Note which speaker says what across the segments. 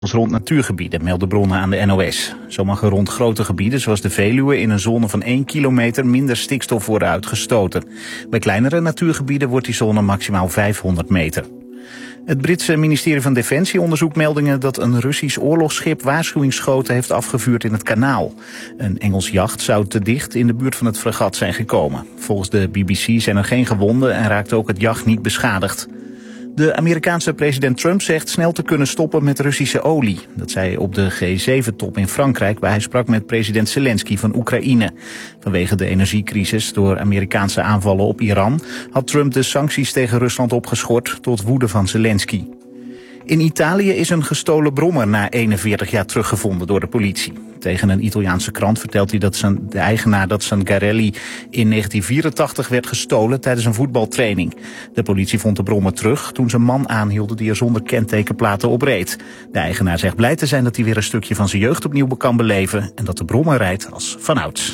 Speaker 1: rond natuurgebieden, melden bronnen aan de NOS. Zo mag er rond grote gebieden, zoals de Veluwe, in een zone van 1 kilometer minder stikstof worden uitgestoten. Bij kleinere natuurgebieden wordt die zone maximaal 500 meter. Het Britse ministerie van Defensie onderzoekt meldingen dat een Russisch oorlogsschip waarschuwingsschoten heeft afgevuurd in het kanaal. Een Engels jacht zou te dicht in de buurt van het fregat zijn gekomen. Volgens de BBC zijn er geen gewonden en raakt ook het jacht niet beschadigd. De Amerikaanse president Trump zegt snel te kunnen stoppen met Russische olie. Dat zei hij op de G7-top in Frankrijk, waar hij sprak met president Zelensky van Oekraïne. Vanwege de energiecrisis door Amerikaanse aanvallen op Iran had Trump de sancties tegen Rusland opgeschort tot woede van Zelensky. In Italië is een gestolen brommer na 41 jaar teruggevonden door de politie. Tegen een Italiaanse krant vertelt hij dat de eigenaar dat Sangarelli in 1984 werd gestolen tijdens een voetbaltraining. De politie vond de brommer terug toen ze een man aanhielden die er zonder kentekenplaten op reed. De eigenaar zegt blij te zijn dat hij weer een stukje van zijn jeugd opnieuw kan beleven en dat de brommer rijdt als vanouds.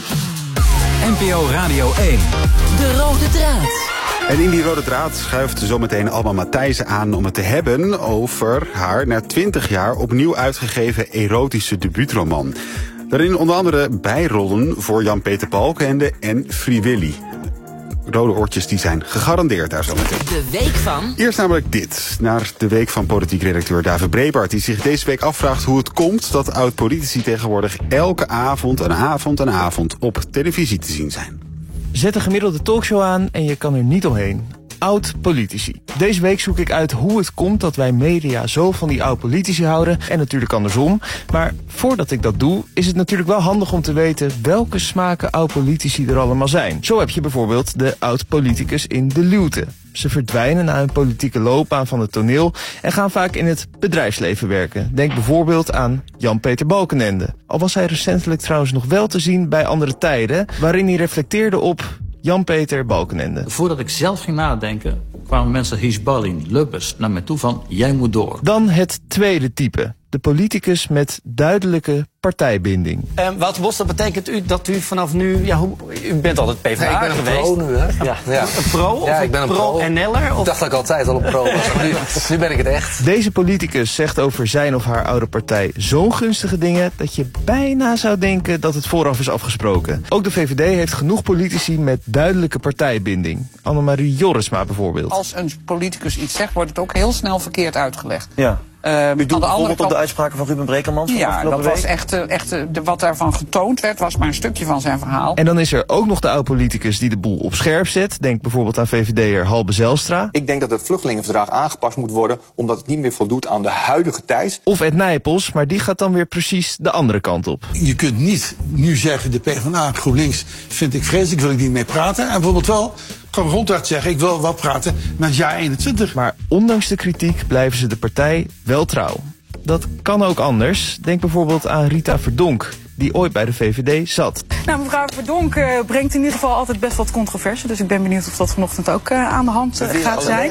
Speaker 2: NPO Radio 1.
Speaker 3: De rode draad.
Speaker 4: En in die rode draad schuift zometeen Alma Matthijssen aan om het te hebben over haar na 20 jaar opnieuw uitgegeven erotische debuutroman. Daarin onder andere bijrollen voor Jan-Peter Balkenende en Free Willy. Rode oortjes die zijn gegarandeerd daar zometeen.
Speaker 3: De week van...
Speaker 4: Eerst namelijk dit, naar de week van politiek redacteur David Brebaert, die zich deze week afvraagt hoe het komt dat oud-politici tegenwoordig elke avond op televisie te zien zijn.
Speaker 5: Zet een gemiddelde talkshow aan en je kan er niet omheen. Oud-politici. Deze week zoek ik uit hoe het komt dat wij media zo van die oud-politici houden. En natuurlijk andersom. Maar voordat ik dat doe, is het natuurlijk wel handig om te weten welke smaken oud-politici er allemaal zijn. Zo heb je bijvoorbeeld de oud-politicus in de luwte. Ze verdwijnen na hun politieke loopbaan van het toneel en gaan vaak in het bedrijfsleven werken. Denk bijvoorbeeld aan Jan-Peter Balkenende. Al was hij recentelijk trouwens nog wel te zien bij Andere Tijden, waarin hij reflecteerde op Jan-Peter Balkenende.
Speaker 6: Voordat ik zelf ging nadenken, kwamen mensen Hisbalin, Lubbers naar mij toe van jij moet door.
Speaker 5: Dan het tweede type. De politicus met duidelijke partijbinding.
Speaker 7: Wouter Bos, dat betekent dat u vanaf nu... Ja, u bent altijd PvdA geweest.
Speaker 8: Ik ben een pro nu, hè?
Speaker 7: Ja. Een pro of
Speaker 8: ik ben een
Speaker 7: pro-NL'er?
Speaker 8: Ik dacht dat ik altijd al een pro was. Nu ben ik het echt.
Speaker 5: Deze politicus zegt over zijn of haar oude partij zo'n gunstige dingen dat je bijna zou denken dat het vooraf is afgesproken. Ook de VVD heeft genoeg politici met duidelijke partijbinding. Annemarie Jorritsma bijvoorbeeld.
Speaker 9: Als een politicus iets zegt, wordt het ook heel snel verkeerd uitgelegd.
Speaker 10: Ja. U doet bijvoorbeeld op de uitspraken van Ruben Brekelmans van afgelopen week?
Speaker 9: Ja, dat was echt wat daarvan getoond werd, was maar een stukje van zijn verhaal.
Speaker 5: En dan is er ook nog de oud-politicus die de boel op scherp zet. Denk bijvoorbeeld aan VVD'er Halbe Zijlstra.
Speaker 11: Ik denk dat het vluchtelingenverdrag aangepast moet worden, omdat het niet meer voldoet aan de huidige tijd.
Speaker 5: Of Ed Nijpels, maar die gaat dan weer precies de andere kant op.
Speaker 12: Je kunt niet nu zeggen, de PvdA, GroenLinks vind ik vreselijk, wil ik niet mee praten. En bijvoorbeeld wel gewoon ronduit zeggen, ik wil wel praten met JA21.
Speaker 5: Maar ondanks de kritiek blijven ze de partij wel trouw. Dat kan ook anders. Denk bijvoorbeeld aan Rita Verdonk, die ooit bij de VVD zat.
Speaker 13: Nou, mevrouw Verdonk brengt in ieder geval altijd best wat controverse. Dus ik ben benieuwd of dat vanochtend ook aan de hand gaat zijn.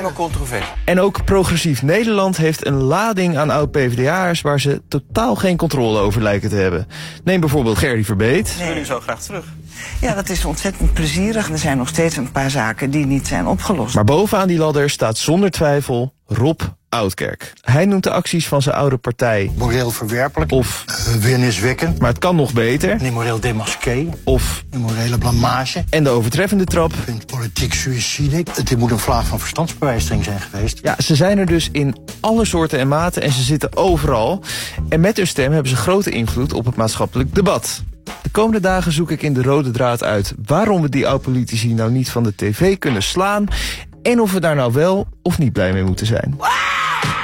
Speaker 5: En ook Progressief Nederland heeft een lading aan oud-PVDA'ers waar ze totaal geen controle over lijken te hebben. Neem bijvoorbeeld Gerry Verbeet.
Speaker 10: Nee. Ik wil u zo graag terug.
Speaker 14: Ja, dat is ontzettend plezierig. Er zijn nog steeds een paar zaken die niet zijn opgelost.
Speaker 5: Maar bovenaan die ladder staat zonder twijfel Rob Oudkerk. Hij noemt de acties van zijn oude partij
Speaker 15: moreel verwerpelijk
Speaker 5: of
Speaker 15: winniswekkend.
Speaker 5: Maar het kan nog beter.
Speaker 15: Een immoreel demasqué.
Speaker 5: Of
Speaker 15: een morele blamage.
Speaker 5: En de overtreffende trap.
Speaker 15: Ik vind politiek suïcide. Het moet een vlaag van verstandsbewijstering zijn geweest.
Speaker 5: Ja, ze zijn er dus in alle soorten en maten en ze zitten overal. En met hun stem hebben ze grote invloed op het maatschappelijk debat. De komende dagen zoek ik in de rode draad uit waarom we die oud-politici nou niet van de tv kunnen slaan en of we daar nou wel of niet blij mee moeten zijn.